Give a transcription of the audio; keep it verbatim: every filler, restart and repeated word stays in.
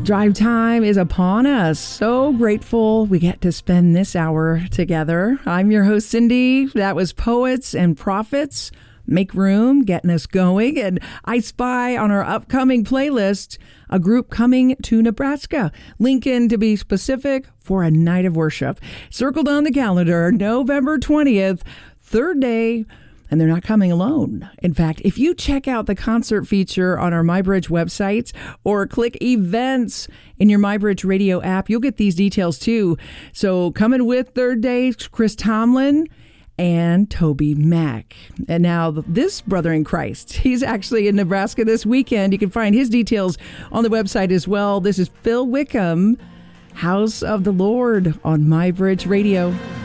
Drive time is upon us. So grateful we get to spend this hour together. I'm your host, Cindy. That was Poets and Prophets. Make Room, getting us going. And I spy on our upcoming playlist a group coming to Nebraska, Lincoln to be specific, for a night of worship. Circled on the calendar, November twentieth, third day. And they're not coming alone. In fact, if you check out the concert feature on our MyBridge website or click events in your MyBridge radio app, you'll get these details too. So coming with third day, Chris Tomlin and Toby Mack. And now this brother in Christ, he's actually in Nebraska this weekend. You can find his details on the website as well. This is Phil Wickham, House of the Lord on MyBridge Radio.